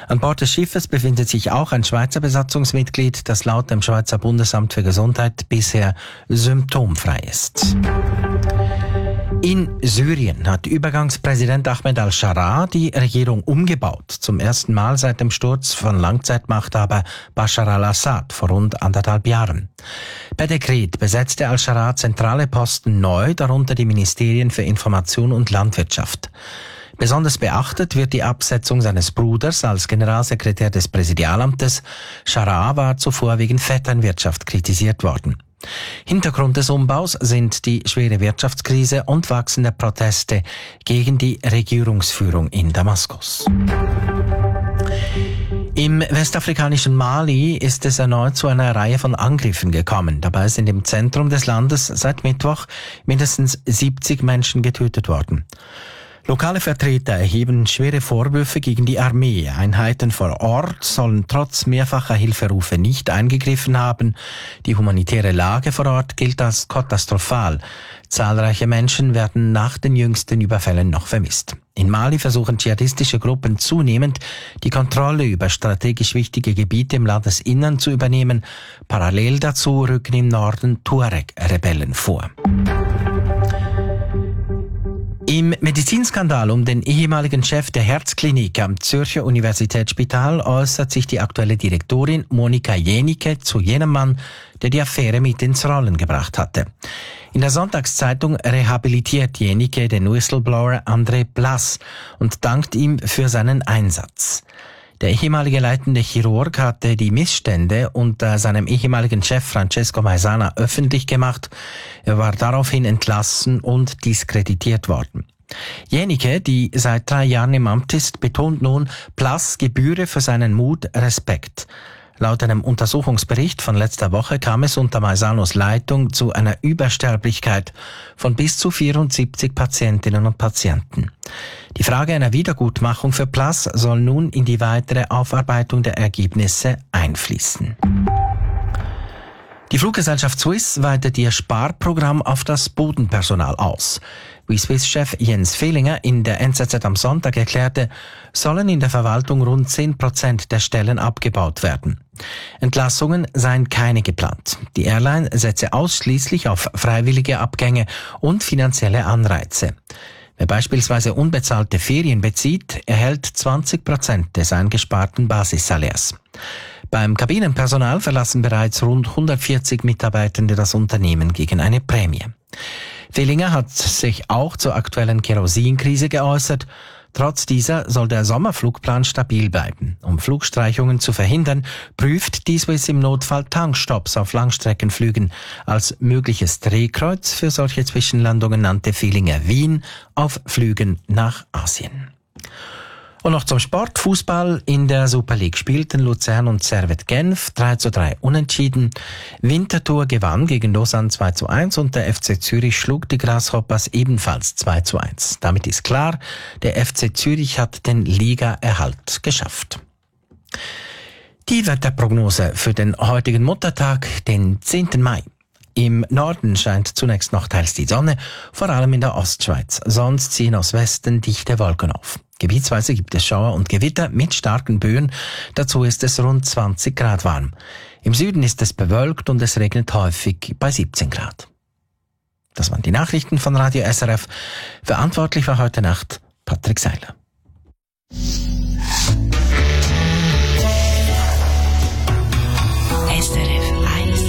An Bord des Schiffes befindet sich auch ein Schweizer Besatzungsmitglied, das laut dem Schweizer Bundesamt für Gesundheit bisher symptomfrei ist. In Syrien hat Übergangspräsident Ahmed al-Sharaa die Regierung umgebaut. Zum ersten Mal seit dem Sturz von Langzeitmachthaber Bashar al-Assad vor rund 1,5 Jahren. Per Dekret besetzte al-Sharaa zentrale Posten neu, darunter die Ministerien für Information und Landwirtschaft. Besonders beachtet wird die Absetzung seines Bruders als Generalsekretär des Präsidialamtes. Sharaa war zuvor wegen Vetternwirtschaft kritisiert worden. Hintergrund des Umbaus sind die schwere Wirtschaftskrise und wachsende Proteste gegen die Regierungsführung in Damaskus. Im westafrikanischen Mali ist es erneut zu einer Reihe von Angriffen gekommen. Dabei sind im Zentrum des Landes seit Mittwoch mindestens 70 Menschen getötet worden. Lokale Vertreter erheben schwere Vorwürfe gegen die Armee. Einheiten vor Ort sollen trotz mehrfacher Hilferufe nicht eingegriffen haben. Die humanitäre Lage vor Ort gilt als katastrophal. Zahlreiche Menschen werden nach den jüngsten Überfällen noch vermisst. In Mali versuchen dschihadistische Gruppen zunehmend, die Kontrolle über strategisch wichtige Gebiete im Landesinnern zu übernehmen. Parallel dazu rücken im Norden Tuareg-Rebellen vor. Im Medizinskandal um den ehemaligen Chef der Herzklinik am Zürcher Universitätsspital äußert sich die aktuelle Direktorin Monika Jenicke zu jenem Mann, der die Affäre mit ins Rollen gebracht hatte. In der Sonntagszeitung rehabilitiert Jenicke den Whistleblower André Blass und dankt ihm für seinen Einsatz. Der ehemalige leitende Chirurg hatte die Missstände unter seinem ehemaligen Chef Francesco Maisana öffentlich gemacht. Er war daraufhin entlassen und diskreditiert worden. Jenicke, die seit 3 Jahren im Amt ist, betont nun, Blass gebühre für seinen Mut Respekt. Laut einem Untersuchungsbericht von letzter Woche kam es unter Maisanos Leitung zu einer Übersterblichkeit von bis zu 74 Patientinnen und Patienten. Die Frage einer Wiedergutmachung für Blass soll nun in die weitere Aufarbeitung der Ergebnisse einfließen. Die Fluggesellschaft Swiss weitet ihr Sparprogramm auf das Bodenpersonal aus. Wie Swiss-Chef Jens Fehlinger in der NZZ am Sonntag erklärte, sollen in der Verwaltung rund 10% der Stellen abgebaut werden. Entlassungen seien keine geplant. Die Airline setze ausschließlich auf freiwillige Abgänge und finanzielle Anreize. Wer beispielsweise unbezahlte Ferien bezieht, erhält 20% des eingesparten Basissalärs. Beim Kabinenpersonal verlassen bereits rund 140 Mitarbeitende das Unternehmen gegen eine Prämie. Fehlinger hat sich auch zur aktuellen Kerosinkrise geäußert. Trotz dieser soll der Sommerflugplan stabil bleiben. Um Flugstreichungen zu verhindern, prüft die Swiss im Notfall Tankstopps auf Langstreckenflügen. Als mögliches Drehkreuz für solche Zwischenlandungen nannte Fehlinger Wien auf Flügen nach Asien. Und noch zum Sport. Fußball in der Super League spielten Luzern und Servette Genf 3:3 unentschieden. Winterthur gewann gegen Lausanne 2:1 und der FC Zürich schlug die Grasshoppers ebenfalls 2:1. Damit ist klar, der FC Zürich hat den Ligaerhalt geschafft. Die Wetterprognose für den heutigen Muttertag, den 10. Mai. Im Norden scheint zunächst noch teils die Sonne, vor allem in der Ostschweiz. Sonst ziehen aus Westen dichte Wolken auf. Gebietsweise gibt es Schauer und Gewitter mit starken Böen. Dazu ist es rund 20 Grad warm. Im Süden ist es bewölkt und es regnet häufig bei 17 Grad. Das waren die Nachrichten von Radio SRF. Verantwortlich war heute Nacht Patrick Seiler.